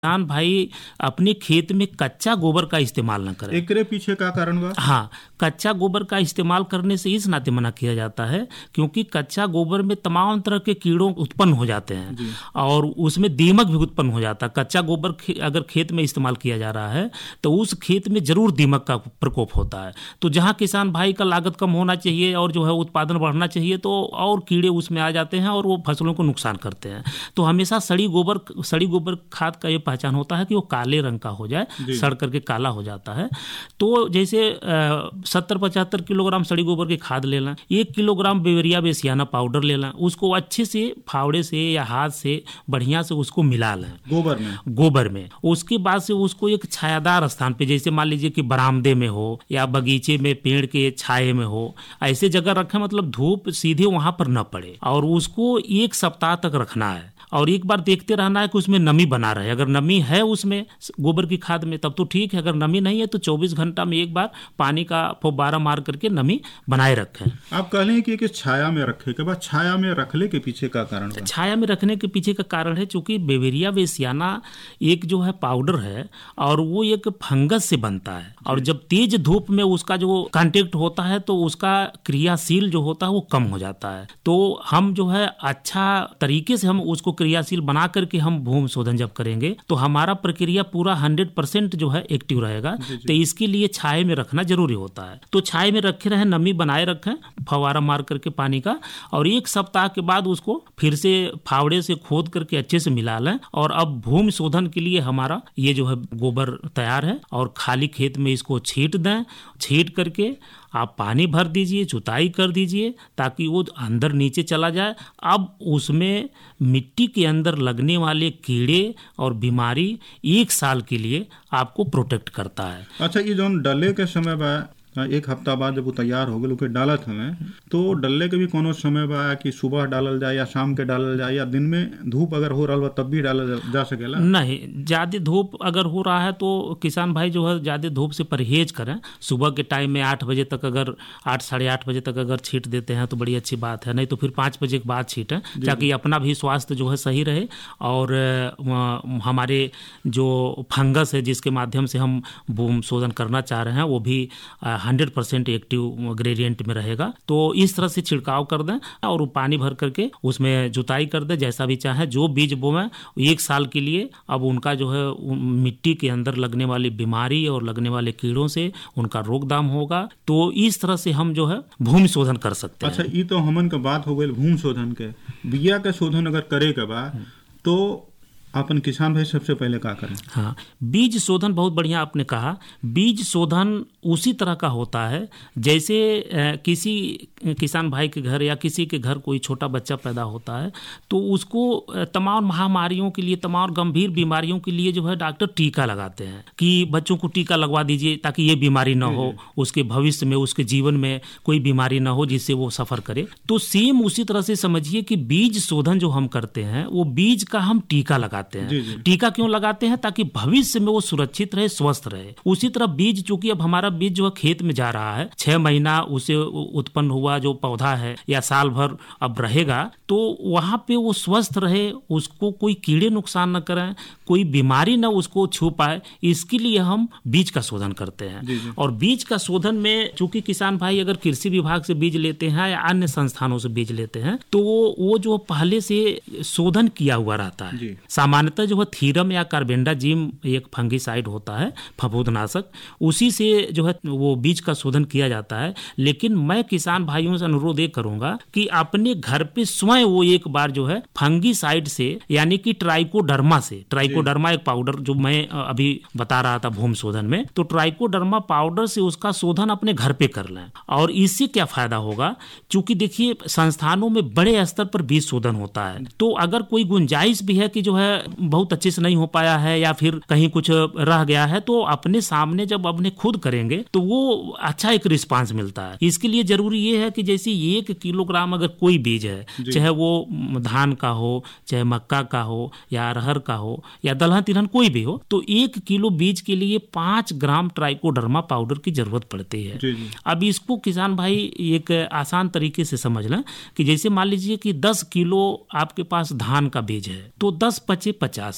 किसान भाई अपने खेत में कच्चा गोबर का इस्तेमाल न करें। एकरे पीछे का कारण बा? हाँ, कच्चा गोबर का इस्तेमाल करने से इस नाते मना किया जाता है क्योंकि कच्चा गोबर में तमाम तरह के कीड़ों उत्पन्न हो जाते हैं और उसमें दीमक भी उत्पन्न हो जाता है। कच्चा गोबर अगर खेत में इस्तेमाल किया जा रहा है तो उस खेत में जरूर दीमक का प्रकोप होता है। तो जहाँ किसान भाई का लागत कम होना चाहिए और जो है उत्पादन बढ़ना चाहिए तो और कीड़े उसमें आ जाते हैं और वो फसलों को नुकसान करते हैं। तो हमेशा सड़ी गोबर खाद का ये पहचान होता है कि वो काले रंग का हो जाए, सड़ करके काला हो जाता है। तो जैसे 70-75 किलोग्राम सड़ी गोबर की खाद लेना, 1 किलोग्राम बेवरिया बेसियाना पाउडर लेना, उसको अच्छे से फावड़े से या हाथ से बढ़िया से उसको मिला लें गोबर में। उसके बाद से उसको एक छायादार स्थान पे, जैसे मान लीजिए कि बरामदे में हो या बगीचे में पेड़ के छाये में हो, ऐसे जगह रखें मतलब धूप सीधे वहां पर न पड़े और उसको 1 सप्ताह तक रखना है और एक बार देखते रहना है कि उसमें नमी बना रहे। अगर नमी है उसमें गोबर की खाद में तब तो ठीक है, अगर नमी नहीं है तो 24 घंटा में एक बार पानी का फुब्बारा मार करके नमी बनाए रखें। आप कह रहे हैं कि छाया में रखे के बाद छाया में रखने के पीछे का कारण है? छाया में रखने के पीछे का कारण है चूंकि बेवेरिया बेसियाना एक जो है पाउडर है और वो एक फंगस से बनता है और जब तेज धूप में उसका जो कांटेक्ट होता है तो उसका क्रियाशील जो होता है वो कम हो जाता है। तो हम जो है अच्छा तरीके से हम उसको क्रियाशील बना करके हम भूमि शोधन जब करेंगे तो हमारा प्रक्रिया पूरा 100% जो है एक्टिव रहेगा। तो इसके लिए छाये में रखना जरूरी होता है। तो छाये में रखे रहें, नमी बनाए रखें फवारा मार करके पानी का और 1 सप्ताह के बाद उसको फिर से फावड़े से खोद करके अच्छे से मिला लें और अब भूमि शोधन के लिए हमारा ये जो है गोबर तैयार है और खाली खेत में इसको छींट दें। छींट करके आप पानी भर दीजिए, जुताई कर दीजिए ताकि वो अंदर नीचे चला जाए। अब उसमें मिट्टी के अंदर लगने वाले कीड़े और बीमारी 1 साल के लिए आपको प्रोटेक्ट करता है। अच्छा, ये जो डले के समय बा 1 हफ्ता बाद जब वो तैयार हो गए डालत हमें तो डलने के भी कोनो समय बा कि सुबह डालल जाए या शाम के डालल जाए या दिन में धूप अगर हो रहा हो तब भी डालल जा सकेला? नहीं, ज्यादा धूप अगर हो रहा है तो किसान भाई जो है ज्यादा धूप से परहेज करें। सुबह के टाइम में 8 बजे तक अगर 8 साढ़े 8 बजे तक अगर छींट देते हैं तो बड़ी अच्छी बात है, नहीं तो फिर 5 बजे के बाद छींटें ताकि अपना भी स्वास्थ्य जो है सही रहे और हमारे जो फंगस है जिसके माध्यम से हम भूमि शोधन करना चाह रहे हैं वो भी 100% एक्टिव ग्रेडियंट में रहेगा। तो इस तरह से छिड़काव कर दें और पानी भर करके उसमें जुताई कर दें जैसा भी चाहे। जो बीज बोएं 1 साल के लिए अब उनका जो है मिट्टी के अंदर लगने वाली बीमारी और लगने वाले कीड़ों से उनका रोकथाम होगा। तो इस तरह से हम जो है भूमि शोधन कर सकते हैं। अच्छा, ये तो हमन का बात हो गई भूमि शोधन के। बिया के शोधन अगर करे के बाद तो अपन किसान भाई सबसे पहले क्या करें? हाँ, बीज शोधन बहुत बढ़िया आपने कहा। बीज शोधन उसी तरह का होता है जैसे किसी किसान भाई के घर या किसी के घर कोई छोटा बच्चा पैदा होता है तो उसको तमाम महामारियों के लिए, तमाम गंभीर बीमारियों के लिए जो है डॉक्टर टीका लगाते हैं कि बच्चों को टीका लगवा दीजिए ताकि ये बीमारी ना हो, उसके भविष्य में उसके जीवन में कोई बीमारी ना हो जिससे वो सफर करे। तो सेम उसी तरह से समझिए कि बीज शोधन जो हम करते हैं वो बीज का हम टीका लगाते हैं। टीका क्यों लगाते हैं? ताकि भविष्य में वो सुरक्षित रहे, स्वस्थ रहे। उसी तरह बीज, चूंकि अब हमारा बीज जो है खेत में जा रहा है, 6 महीना उसे उत्पन्न हुआ जो पौधा है या साल भर अब रहेगा तो वहां पे वो स्वस्थ रहे, उसको कोई कीड़े नुकसान न करें, कोई बीमारी न उसको छू पाए, इसके लिए हम बीज का शोधन करते हैं। और बीज का शोधन में चूंकि किसान भाई अगर कृषि विभाग से बीज लेते हैं या अन्य संस्थानों से बीज लेते हैं तो वो जो पहले से शोधन किया हुआ रहता है। सामान्यतः जो है थीरम या कार्बेंडाजिम एक फंगिसाइड होता है, फफूंदनाशक, उसी से जो है वो बीज का शोधन किया जाता है। लेकिन मैं किसान भाइयों से अनुरोध ये करूंगा कि अपने घर पे स्वयं वो एक बार जो है फंगिसाइड से यानी कि ट्राइकोडर्मा से, ट्राइकोडर्मा एक पाउडर जो मैं अभी बता रहा था भूमि शोधन में, तो ट्राइकोडर्मा पाउडर से उसका शोधन अपने घर पे कर लें। और इससे क्या फायदा होगा, चूंकि देखिए संस्थानों में बड़े स्तर पर बीज शोधन होता है तो अगर कोई गुंजाइश भी है कि जो है बहुत अच्छे से नहीं हो पाया है या फिर कहीं कुछ रह गया है तो अपने सामने जब अपने खुद करेंगे तो वो अच्छा एक रिस्पांस मिलता है। इसके लिए जरूरी ये है कि जैसे 1 किलोग्राम अगर कोई बीज है, चाहे वो धान का हो, चाहे मक्का का हो या अरहर का हो या दलहन तिलहन कोई भी हो, तो 1 किलो बीज के लिए 5 ग्राम ट्राइकोडर्मा पाउडर की जरूरत पड़ती है। अब इसको किसान भाई एक आसान तरीके से समझ लें कि जैसे मान लीजिए कि 10 किलो आपके पास धान का बीज है तो 10 पचे से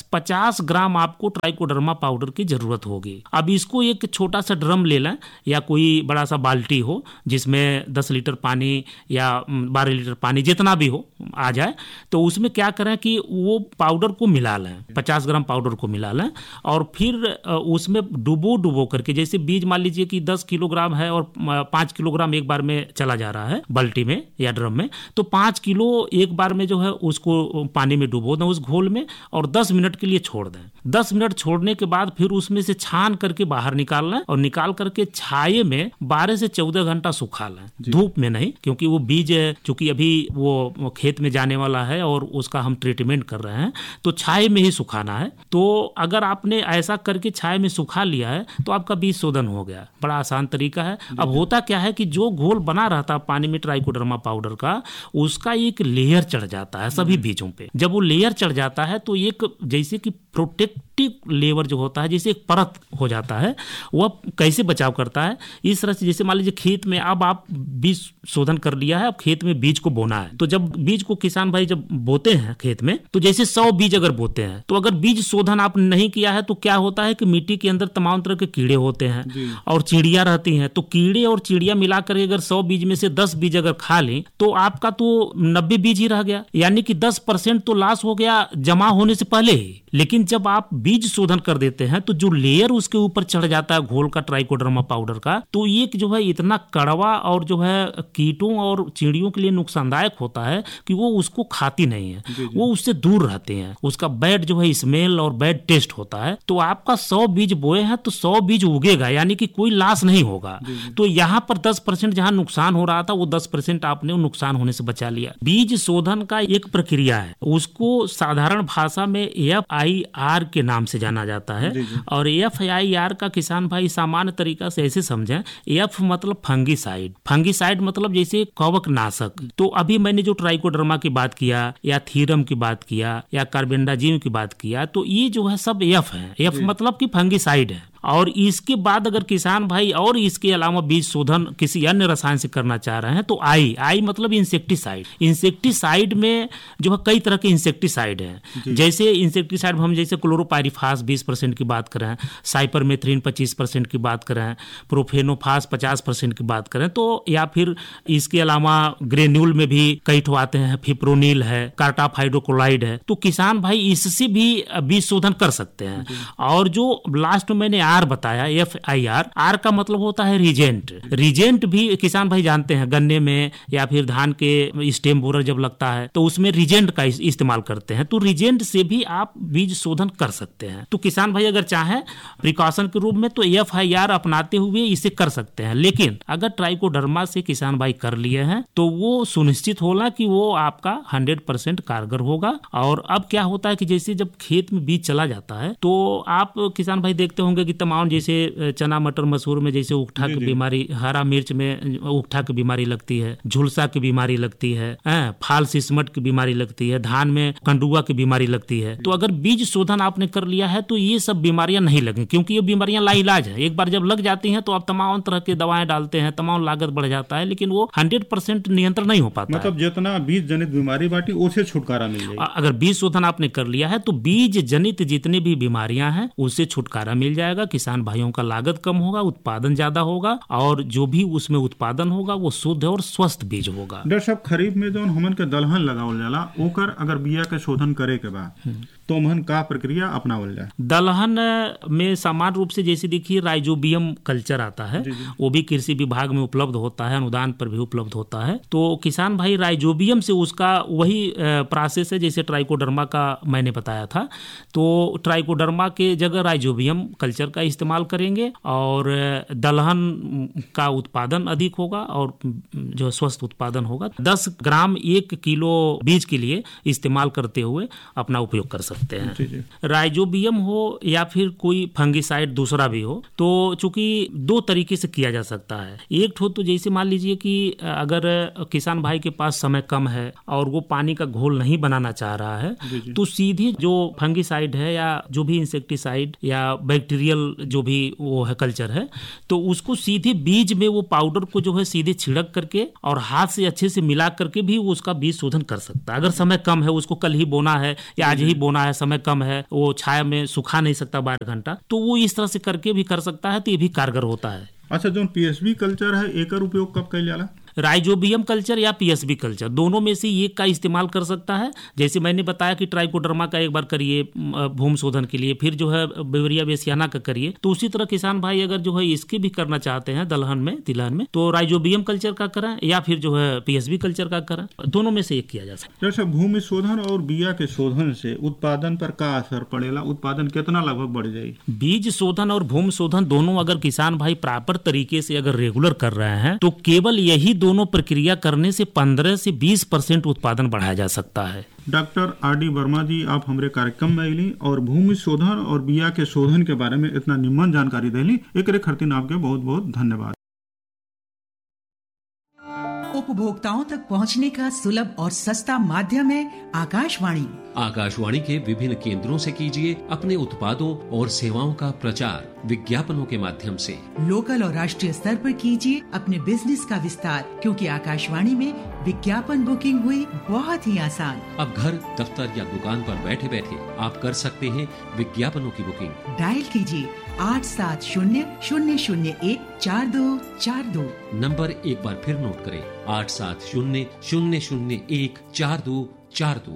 50 ग्राम आपको ट्राइकोडर्मा पाउडर की जरूरत होगी। अब इसको एक छोटा सा ड्रम ले लें या कोई बड़ा सा बाल्टी हो जिसमें 10 लीटर पानी या 12 लीटर पानी जितना भी हो आ जाए, तो उसमें क्या करें कि वो पाउडर को मिला लें, 50 ग्राम पाउडर को मिला लें और फिर उसमें डुबो करके, जैसे बीज मान लीजिए कि 10 किलोग्राम है और 5 किलोग्राम एक बार में चला जा रहा है बाल्टी में या ड्रम में, तो 5 किलो एक बार में जो है उसको पानी में डुबो दें उस घोल में और 10 मिनट के लिए छोड़ दें। 10 मिनट छोड़ने के बाद फिर उसमें से छान करके बाहर निकाल लें और निकाल करके छाये में 12 से 14 घंटा सुखा लें, धूप में नहीं, क्योंकि वो बीज चूंकि अभी वो खेत में जाने वाला है और उसका हम ट्रीटमेंट कर रहे हैं, तो छाये में ही सुखाना है। तो अगर आपने ऐसा करके छाये में सुखा लिया है तो आपका बीज शोधन हो गया। बड़ा आसान तरीका है। अब होता क्या है कि जो घोल बना रहता है पानी में ट्राइकोडर्मा पाउडर का, उसका एक लेयर चढ़ जाता है सभी बीजों पे। जब वो लेयर चढ़ जाता है तो एक जैसे कि प्रोटेक्टिव लेयर जो होता है, जैसे एक परत हो जाता है, वह कैसे बचाव करता है इस तरह से, जैसे मान लीजिए खेत में अब आप बीज शोधन कर लिया है, अब खेत में बीज को बोना है, तो जब बीज को किसान भाई जब बोते हैं खेत में, तो जैसे 100 बीज अगर बोते हैं, तो अगर बीज शोधन आपने नहीं किया है तो क्या होता है कि मिट्टी के अंदर तमाम तरह के कीड़े होते हैं और चिड़िया रहती हैं। तो कीड़े और चिड़िया मिलाकर अगर 100 बीज में से 10 बीज अगर खा लें तो आपका तो 90 बीज ही रह गया, यानी कि 10% तो लॉस हो गया जमा होने से पहले ही। लेकिन जब आप बीज शोधन कर देते हैं तो जो लेयर उसके ऊपर चढ़ जाता है घोल का ट्राइकोडर्मा पाउडर का, तो ये जो है इतना कड़वा और जो है कीटों और चिड़ियों के लिए नुकसानदायक होता है कि वो उसको खाती नहीं है, वो उससे दूर रहते हैं। उसका बैड जो है स्मेल और बैड टेस्ट होता है। तो आपका 100 बीज बोए हैं तो 100 बीज उगेगा, यानी कि कोई लॉस नहीं होगा। तो यहाँ पर 10% जहां नुकसान हो रहा था वो 10% आपने नुकसान होने से बचा लिया। बीज शोधन का एक प्रक्रिया है, उसको साधारण भाषा में FIR के नाम से जाना जाता है। और FIR का किसान भाई सामान्य तरीका से ऐसे समझें, F मतलब फंगिसाइड, फंगिसाइड मतलब जैसे कवक नाशक। तो अभी मैंने जो ट्राइकोडर्मा की बात किया या थीरम की बात किया या कार्बेंडाजिम की बात किया, तो ये जो है सब F है। F मतलब कि फंगिसाइड है। और इसके बाद अगर किसान भाई और इसके अलावा बीज शोधन किसी अन्य रसायन से करना चाह रहे हैं तो आई मतलब इंसेक्टिसाइड। इंसेक्टिसाइड में जो है कई तरह के इंसेक्टिसाइड हैं। जैसे इंसेक्टिसाइड हम जैसे क्लोरोपाइरिफास 20% की बात करें, साइपरमेथ्रिन 25% की बात करें, प्रोफेनोफास 50% की बात करें, तो या फिर इसके अलावा ग्रेन्यूल में भी कई ठो आते हैं, फिप्रोनिल है, कार्टाफाइडोकोलाइड है। तो किसान भाई इससे भी बीज शोधन कर सकते हैं। और जो लास्ट में मैंने आर बताया FIR, आर का मतलब होता है रिजेंट। रिजेंट भी किसान भाई जानते हैं, गन्ने में या फिर धान के स्टेम बोरर जब लगता है तो उसमें रिजेंट का इस्तेमाल करते हैं। तो रिजेंट से भी आप बीज शोधन कर सकते हैं। तो किसान भाई अगर चाहे प्रिकॉशन के रूप में तो FIR अपनाते हुए इसे कर सकते हैं। लेकिन अगर ट्राइकोडर्मा से किसान भाई कर लिए हैं तो वो सुनिश्चित होला कि वो आपका 100% कारगर होगा। और अब क्या होता है कि जैसे जब खेत में बीज चला जाता है तो आप किसान भाई देखते होंगे कि तमाम जैसे चना मटर मसूर में जैसे उकठा की बीमारी, हरा मिर्च में उकठा की बीमारी लगती है, झुलसा की बीमारी लगती है, फाल सिस्मट की बीमारी लगती है, धान में कंडुआ की बीमारी लगती है। तो अगर बीज शोधन आपने कर लिया है तो ये सब बीमारियां नहीं लगेंगी, क्योंकि ये बीमारियां लाइलाज है। एक बार जब लग जाती हैं तो आप तमाम तरह के दवाएं डालते हैं, तमाम लागत बढ़ जाता है, लेकिन वो 100% नियंत्रण नहीं हो पाता। मतलब जितना बीज जनित बीमारी बाटी उससे छुटकारा मिल जाएगा। अगर बीज शोधन आपने कर लिया है तो बीज जनित जितनी भी बीमारियां हैं उससे छुटकारा मिल जाएगा। किसान भाइयों का लागत कम होगा, उत्पादन ज्यादा होगा और जो भी उसमें उत्पादन होगा वो शुद्ध और स्वस्थ बीज होगा। डॉक्टर साहब, खरीफ में जो हमन के दलहन लगावल जाला ओकर अगर बिया के शोधन करे के बाद तो हमन का प्रक्रिया अपनावल जाए? दलहन में सामान्य रूप से जैसे देखिए राइजोबियम कल्चर आता है, वो भी कृषि विभाग में उपलब्ध होता है, अनुदान पर भी उपलब्ध होता है। तो किसान भाई राइजोबियम से उसका वही प्रोसेस है जैसे ट्राइकोडर्मा का मैंने बताया था। तो ट्राइकोडर्मा के जगह राइजोबियम कल्चर का इस्तेमाल करेंगे और दलहन का उत्पादन अधिक होगा और जो स्वस्थ उत्पादन होगा। 10 ग्राम 1 किलो बीज के लिए इस्तेमाल करते हुए अपना उपयोग कर सकते हैं। राइजोबियम हो या फिर कोई फंगिसाइड दूसरा भी हो, तो चूंकि 2 तरीके से किया जा सकता है। एक ठो तो जैसे मान लीजिए कि अगर किसान भाई के पास समय कम है और वो पानी का घोल नहीं बनाना चाह रहा है, तो सीधी जो फंगिसाइड है या जो भी इंसेक्टिसाइड या बैक्टीरियल जो भी वो है कल्चर है, तो उसको सीधे बीज में वो पाउडर को जो है सीधे छिड़क करके और हाथ से अच्छे से मिला करके भी उसका बीज शोधन कर सकता है। अगर समय कम है, उसको कल ही बोना है या आज ही बोना है, समय कम है, वो छाया में सुखा नहीं सकता 12 घंटा, तो वो इस तरह से करके भी कर सकता है, तो ये भी कारगर होता है। अच्छा, जो पीएसबी कल्चर है एकर उपयोग कब कइल जाला? राइजोबियम कल्चर या पीएसबी कल्चर, दोनों में से एक का इस्तेमाल कर सकता है। जैसे मैंने बताया कि ट्राइकोडर्मा का एक बार करिए भूमि शोधन के लिए, फिर जो है बेवरिया बेसियाना का करिए, तो उसी तरह किसान भाई अगर जो है इसके भी करना चाहते हैं दलहन में तिलहन में, तो राइजोबियम कल्चर का करें या फिर जो है पीएसबी कल्चर का करें, दोनों में से एक किया जा सकता है। जैसे भूमि शोधन और बिया के शोधन से उत्पादन पर का असर पड़ेला, उत्पादन कितना लगभग बढ़ जाये? बीज शोधन और भूमि शोधन दोनों अगर किसान भाई प्रॉपर तरीके से अगर रेगुलर कर रहे हैं, तो केवल यही दोनों प्रक्रिया करने से 15 से 20% उत्पादन बढ़ाया जा सकता है। Doctor RD. वर्मा जी, आप हमारे कार्यक्रम में अली और भूमि शोधन और बिया के शोधन के बारे में इतना निम्न जानकारी देली, एकरे खातिर आपके बहुत बहुत धन्यवाद। उपभोक्ताओं तक पहुंचने का सुलभ और सस्ता माध्यम है आकाशवाणी। आकाशवाणी के विभिन्न केंद्रों से कीजिए अपने उत्पादों और सेवाओं का प्रचार विज्ञापनों के माध्यम से। लोकल और राष्ट्रीय स्तर पर कीजिए अपने बिजनेस का विस्तार, क्योंकि आकाशवाणी में विज्ञापन बुकिंग हुई बहुत ही आसान। अब घर, दफ्तर या दुकान पर बैठे बैठे आप कर सकते हैं विज्ञापनों की बुकिंग। डायल कीजिए 8700014242। नंबर एक बार फिर नोट करें, 8700014242।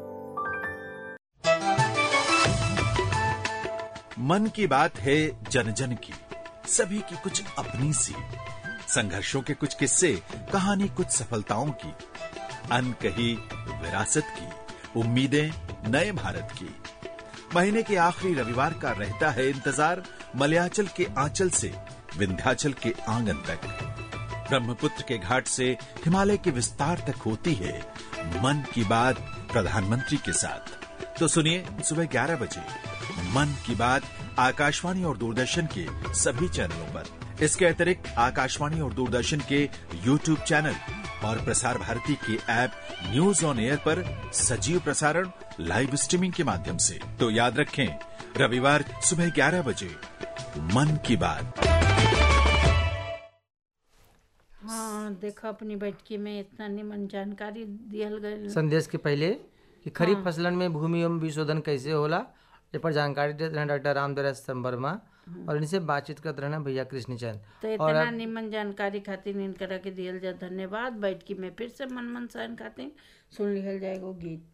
मन की बात है जन जन की, सभी की कुछ अपनी सी, संघर्षों के कुछ किस्से, कहानी कुछ सफलताओं की, अनकही विरासत की, उम्मीदें नए भारत की। महीने के आखिरी रविवार का रहता है इंतजार, मलयाचल के आंचल से विंध्याचल के आंगन तक, ब्रह्मपुत्र के घाट से हिमालय के विस्तार तक होती है मन की बात प्रधानमंत्री के साथ। तो सुनिए सुबह 11 बजे मन की बात आकाशवाणी और दूरदर्शन के सभी चैनलों पर। इसके अतिरिक्त आकाशवाणी और दूरदर्शन के यूट्यूब चैनल और प्रसार भारती के ऐप न्यूज ऑन एयर पर सजीव प्रसारण लाइव स्ट्रीमिंग के माध्यम से। तो याद रखें, रविवार सुबह 11 बजे मन की बात। हाँ, देखो अपनी बैठकी में इतना निमन जानकारी दियल गई। संदेश के पहले कि खरीफ फसलन में भूमि एवं बीज शोधन कैसे होला, इस पर जानकारी देते हैं डॉक्टर रामदयाल वर्मा और इनसे बातचीत करते रहना भैया कृष्ण चंद। तो इतना निमन जानकारी खातिर इनकरा के दियल जा धन्यवाद। बैठकी में फिर से मन सहन खातिर सुन लिहल जाएगा गीत।